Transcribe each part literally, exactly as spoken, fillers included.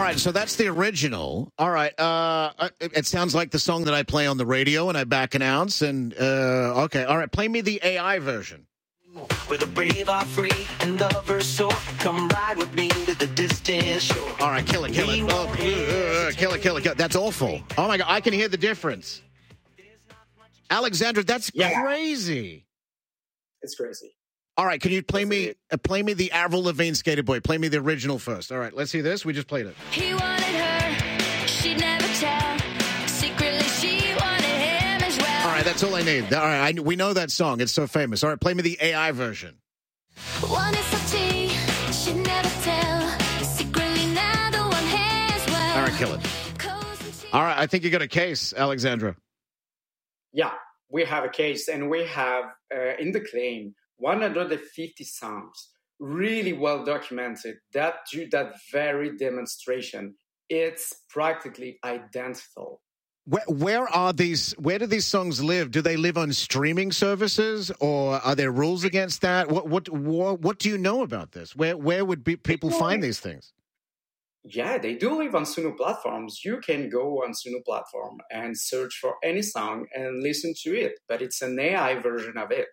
right, so that's the original. All right, uh, it, it sounds like the song that I play on the radio and I back announce. And uh, okay, all right, play me the A I version. With a brave are free and lovers soar. Come ride with me to the distant shore. All right, kill it, kill it. Oh, uh, kill it, kill it, kill it. That's awful. Oh, my God, I can hear the difference. Alexandra, that's yeah. crazy. It's crazy. All right, can you play me uh, play me the Avril Lavigne Skater Boy? Play me the original first. All right, let's see this. We just played it. He wanted her, she'd never tell. Secretly, she wanted him as well. All right, that's all I need. All right, I, we know that song. It's so famous. All right, play me the A I version. Wanted some tea, she'd never tell. Secretly, now the one has well. All right, kill it. All right, I think you got a case, Alexandra. Yeah, we have a case, and we have uh, in the claim one hundred fifty songs, really well documented, that do that very demonstration. It's practically identical. Where, where are these? Where do these songs live? Do they live on streaming services, or are there rules against that? What what what, what do you know about this? Where where would be, people find these things? Yeah, they do live on Suno platforms. You can go on Suno platform and search for any song and listen to it, but it's an A I version of it.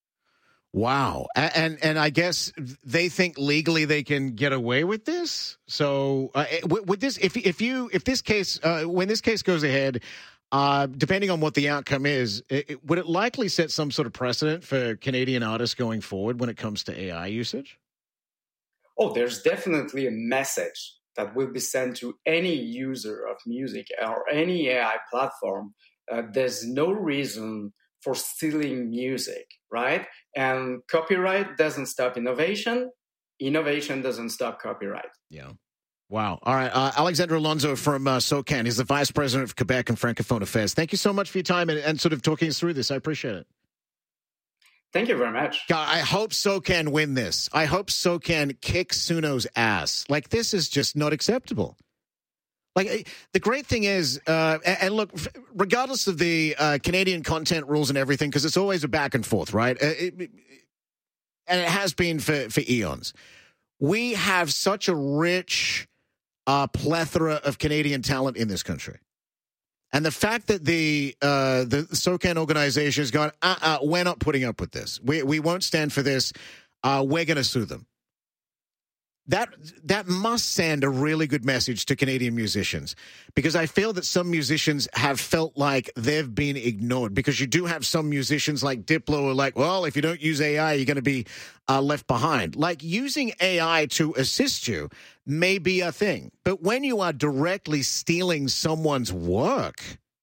Wow. And and I guess they think legally they can get away with this. So uh, with this, if if you if this case uh, when this case goes ahead, uh, depending on what the outcome is, it, it, would it likely set some sort of precedent for Canadian artists going forward when it comes to A I usage? Oh, there's definitely a message that will be sent to any user of music or any A I platform. Uh, there's no reason for stealing music, right? And copyright doesn't stop innovation. Innovation doesn't stop copyright. Yeah. Wow. All right. Uh, Alexandra Alonso from uh, SOCAN. He's the Vice President of Quebec and Francophone Affairs. Thank you so much for your time and, and sort of talking us through this. I appreciate it. Thank you very much. God, I hope SOCAN win this. I hope SOCAN kicks Suno's ass. Like, this is just not acceptable. Like, the great thing is, uh, and look, regardless of the uh, Canadian content rules and everything, because it's always a back and forth, right? It, it, and it has been for, for eons. We have such a rich uh, plethora of Canadian talent in this country. And the fact that the uh, the SOCAN organization has gone, uh-uh, we're not putting up with this. We, we won't stand for this. Uh, we're going to sue them. That that must send a really good message to Canadian musicians, because I feel that some musicians have felt like they've been ignored, because you do have some musicians like Diplo who are like, well, if you don't use A I, you're going to be uh, left behind. Like, using A I to assist you may be a thing, but when you are directly stealing someone's work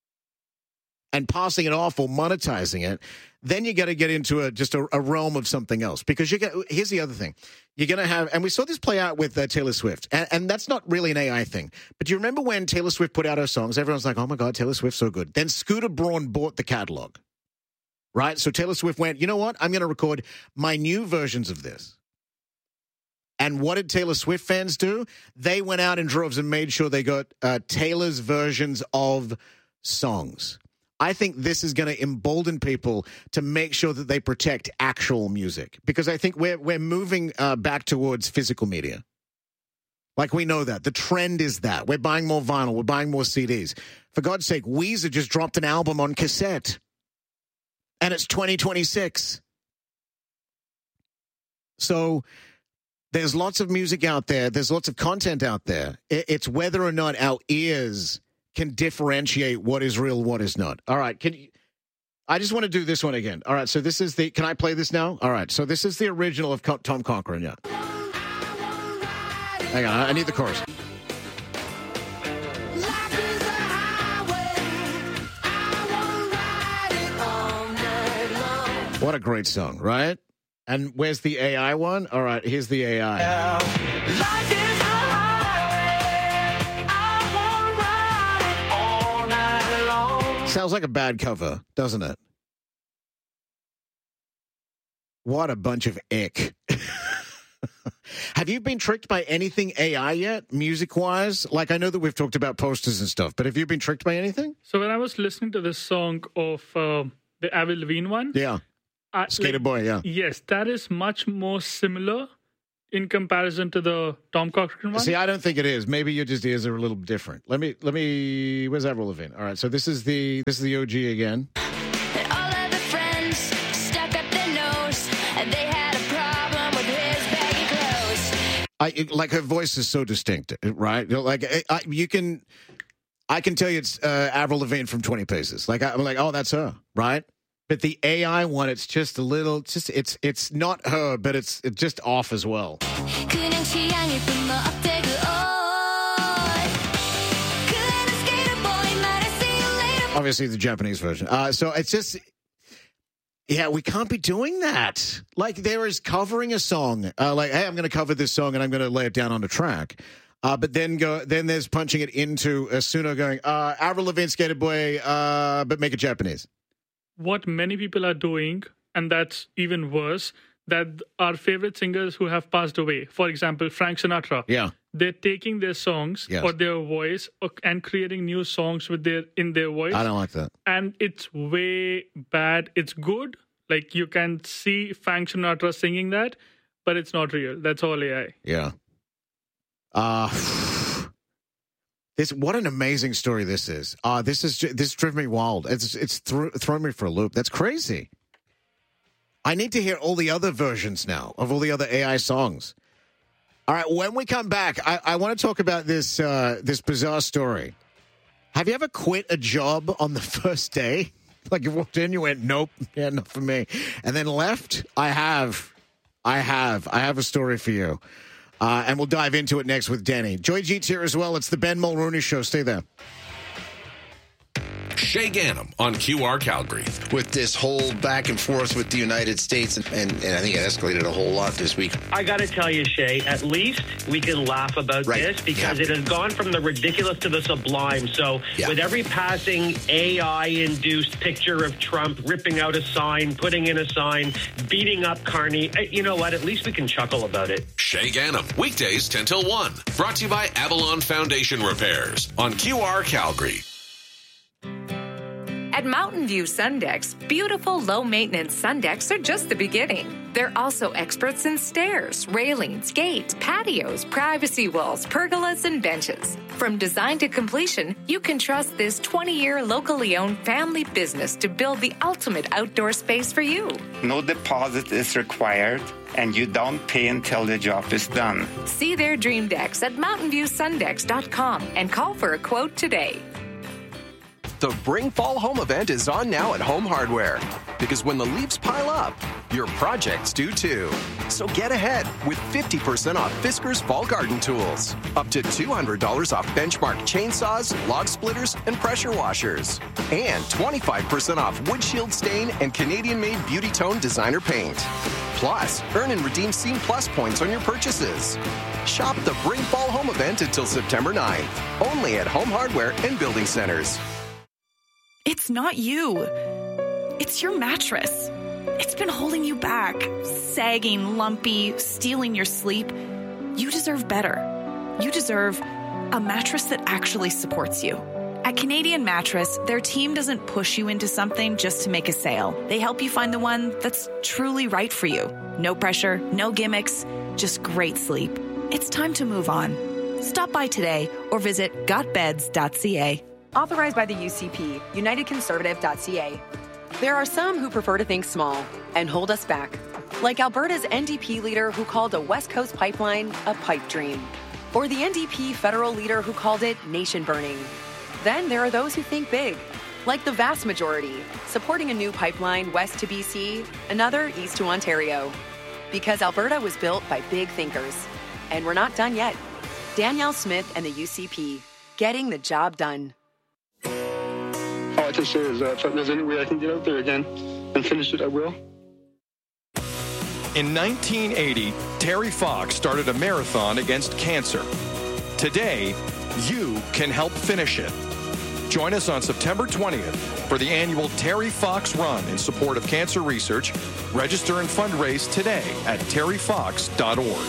and passing it off or monetizing it, then you got to get into a just a, a realm of something else. Because you get here's the other thing. You're going to have, and we saw this play out with uh, Taylor Swift, and, and that's not really an A I thing. But do you remember when Taylor Swift put out her songs? Everyone's like, oh my God, Taylor Swift's so good. Then Scooter Braun bought the catalog, right? So Taylor Swift went, you know what? I'm going to record my new versions of this. And what did Taylor Swift fans do? They went out in droves and made sure they got uh, Taylor's versions of songs. I think this is going to embolden people to make sure that they protect actual music, because I think we're we're moving uh, back towards physical media. Like, we know that. The trend is that. We're buying more vinyl. We're buying more C Ds. For God's sake, Weezer just dropped an album on cassette, and it's twenty twenty-six. So there's lots of music out there. There's lots of content out there. It's whether or not our ears can differentiate what is real, what is not. All right, can you, I just want to do this one again. All right, so this is the, can I play this now? All right, so this is the original of Tom Cochrane, yeah. Hang on, I need the chorus. What a great song, right? And where's the A I one? All right, here's the A I. Yeah. Sounds like a bad cover, doesn't it? What a bunch of ick. Have you been tricked by anything A I yet, music-wise? Like, I know that we've talked about posters and stuff, but have you been tricked by anything? So when I was listening to this song of uh, the Avril Lavigne one... Yeah. I, Skater like, Boy, yeah. Yes, that is much more similar in comparison to the Tom Cochrane one? See, I don't think it is. Maybe your just ears are a little different. Let me, let me, where's Avril Lavigne? All right, so this is the, this is the O G again. And all of the friends stuck up their nose, and they had a problem with his baggy clothes. I it, like her voice is so distinct, right? Like I, I, you can, I can tell you it's uh, Avril Lavigne from twenty Paces. Like I'm like, oh, that's her, right? But the A I one, it's just a little, it's just it's it's not her, but it's it's just off as well. 그냥 취향이 뿜어 up되고 그대는 skater boy might I see you later. Obviously, the Japanese version. Uh, so it's just, yeah, we can't be doing that. Like there is covering a song, uh, like hey, I'm going to cover this song and I'm going to lay it down on the track. Uh, but then go, then there's punching it into a Suno going, uh, Avril Lavigne, Skater Boy, uh, but make it Japanese. What many people are doing, and that's even worse, that our favorite singers who have passed away, for example, Frank Sinatra, Yeah. they're taking their songs Yes. or their voice or- and creating new songs with their in their voice. I don't like that. And it's way bad. It's good. Like you can see Frank Sinatra singing that, but it's not real. That's all A I. Yeah. Uh, this what an amazing story this is. Uh, this is ju- this driven me wild. It's it's thro- thrown me for a loop. That's crazy. I need to hear all the other versions now of all the other A I songs. All right, when we come back, I, I want to talk about this uh, this bizarre story. Have you ever quit a job on the first day? Like you walked in, you went, nope, yeah, not for me, and then left? I have, I have, I have a story for you. Uh, and we'll dive into it next with Danny. Joy Jeet's here as well. It's the Ben Mulrooney Show. Stay there. Shay Gannam on Q R Calgary. With this whole back and forth with the United States, and, and, and I think it escalated a whole lot this week. I got to tell you, Shay, at least we can laugh about Right. this because Yeah. it has gone from the ridiculous to the sublime. So Yeah. with every passing A I-induced picture of Trump ripping out a sign, putting in a sign, beating up Carney, eh, you know what? At least we can chuckle about it. Shay Gannam, weekdays ten till one. Brought to you by Avalon Foundation Repairs on Q R Calgary. At Mountain View Sundecks, beautiful low-maintenance Sundecks are just the beginning. They're also experts in stairs, railings, gates, patios, privacy walls, pergolas, and benches. From design to completion, you can trust this twenty-year locally owned family business to build the ultimate outdoor space for you. No deposit is required, and you don't pay until the job is done. See their dream decks at mountain view sundecks dot com and call for a quote today. The Bring Fall Home event is on now at Home Hardware. Because when the leaves pile up, your projects do too. So get ahead with fifty percent off Fisker's Fall Garden Tools. Up to two hundred dollars off Benchmark chainsaws, log splitters, and pressure washers. And twenty-five percent off Wood Shield Stain and Canadian-made Beauty Tone designer paint. Plus, earn and redeem Scene Plus points on your purchases. Shop the Bring Fall Home event until September ninth. Only at Home Hardware and Building Centers. It's not you. It's your mattress. It's been holding you back, sagging, lumpy, stealing your sleep. You deserve better. You deserve a mattress that actually supports you. At Canadian Mattress, their team doesn't push you into something just to make a sale. They help you find the one that's truly right for you. No pressure, no gimmicks, just great sleep. It's time to move on. Stop by today or visit got beds dot c a. Authorized by the U C P, united conservative dot c a. There are some who prefer to think small and hold us back, like Alberta's N D P leader who called a West Coast pipeline a pipe dream, or the N D P federal leader who called it nation burning. Then there are those who think big, like the vast majority, supporting a new pipeline west to B C, another east to Ontario. Because Alberta was built by big thinkers. And we're not done yet. Danielle Smith and the U C P, getting the job done. All I can say is that if there's any way I can get out there again and finish it, I will. In nineteen eighty, Terry Fox started a marathon against cancer. Today, you can help finish it. Join us on September twentieth for the annual Terry Fox Run in support of cancer research. Register and fundraise today at terry fox dot org.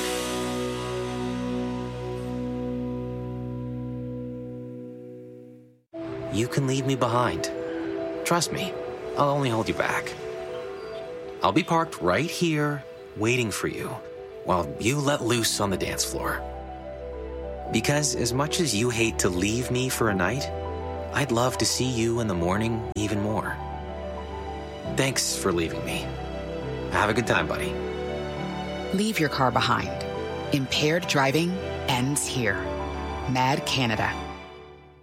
You can leave me behind. Trust me, I'll only hold you back. I'll be parked right here, waiting for you, while you let loose on the dance floor. Because as much as you hate to leave me for a night, I'd love to see you in the morning even more. Thanks for leaving me. Have a good time, buddy. Leave your car behind. Impaired driving ends here. Mad Canada.